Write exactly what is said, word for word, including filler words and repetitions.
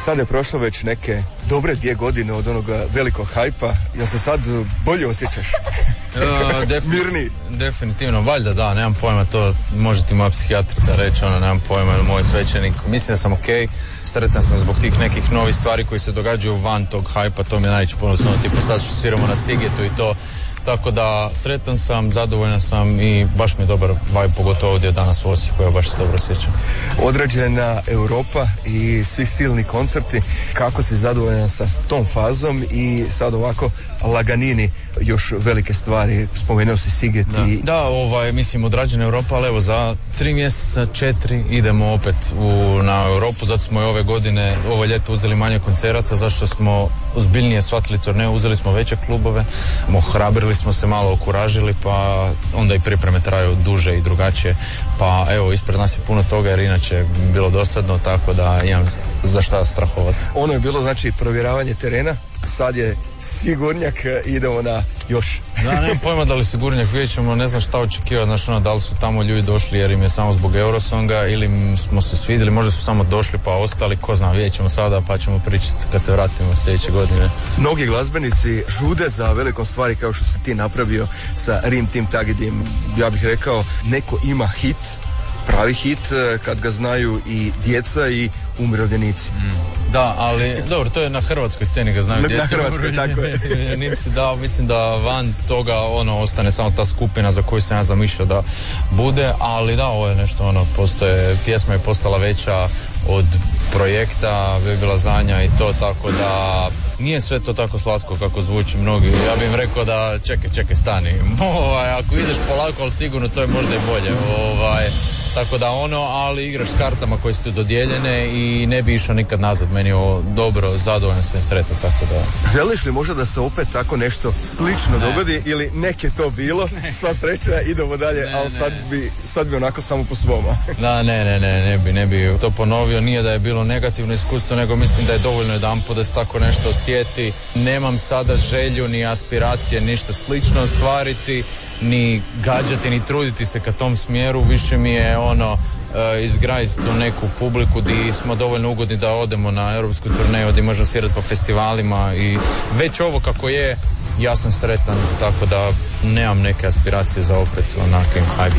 Sada je prošlo već neke dobre dvije godine od onoga velikog hajpa. Jel se sad bolje osjećaš? Uh, defin- Mirni. Definitivno, valjda da, nemam pojma, to može ti moja psihijatrica reći, ono, nemam pojma, moj svećenik. Mislim da sam okej, sretan sam zbog tih nekih novih stvari koji se događaju van tog hajpa, to mi je najveći ponos, ono, tipa sad što sviramo na Sigetu i to. Tako da sretan sam, zadovoljan sam i baš mi je dobar vibe, pogotovo ovdje danas u Osijeku, ja baš se dobro osjećam. Određena Europa i svi silni koncerti, kako si zadovoljan sa tom fazom i sad ovako laganini još velike stvari, spomenuo si Siget da. i... Da, ovaj, mislim, odrađena Europa, ali evo za tri mjeseca, četiri idemo opet u, na Europu, zato smo i ove godine, ovo ljeto uzeli manje koncerata, zašto smo ozbiljnije shvatili turneju, uzeli smo veće klubove, ohrabrili smo se, malo okuražili, pa onda i pripreme traju duže i drugačije, pa evo, ispred nas je puno toga jer inače bilo dosadno, tako da imam za šta strahovati. Ono je bilo, znači, provjeravanje terena, sad je sigurnjak, idemo na još. Da, nemam pojma da li sigurnjak, vidjet ćemo, ne znam šta očekivati, znači ono, da li su tamo ljudi došli jer im je samo zbog Eurosonga ili smo se svidjeli, možda su samo došli pa ostali, ko zna, vidjet ćemo sada pa ćemo pričati kad se vratimo sljedeće godine. Mnogi glazbenici žude za velikom stvari kao što si ti napravio sa Rim Tim Tagidim. Ja bih rekao, neko ima hit, pravi hit, kad ga znaju i djeca i umirovljenici. Mm. Da, ali dobro, to je na hrvatskoj sceni ga znaju djeca. Na hrvatskoj, tako je. Da, mislim da van toga ono ostane samo ta skupina za koju sam ja zamišljao da bude, ali da, ovo je nešto ono, postoje, pjesma je postala veća od projekta, Bebila Zanja i to, tako da nije sve to tako slatko kako zvuči mnogi. Ja bih im rekao da čekaj, čekaj, stani. Ovaj, ako ideš polako, ali sigurno to je možda i bolje. Ovaj, tako da ono, ali igraš s kartama koje su dodijeljene i ne bi išao nikad nazad. Meni je ovo dobro, zadovoljan sam i sretan, tako da... Želiš li možda da se opet tako nešto slično ne. dogodi ili neke to bilo, ne. Sva sreća, idemo dalje, ne, ali sad bi, sad bi onako samo po svoma. Da, ne, ne, ne, ne bi, ne bi to ponovio, nije da je bilo negativno iskustvo, nego mislim da je dovoljno jedanput da se tako nešto osjeti. Nemam sada želju ni aspiracije ništa slično ostvariti, ni gađati, ni truditi se ka tom smjeru, više mi je ono uh, izgraditi tu neku publiku di smo dovoljno ugodni da odemo na europsku turneju, gdje možemo svirati po festivalima i već ovo kako je, ja sam sretan, tako da nemam neke aspiracije za opet onakim hype.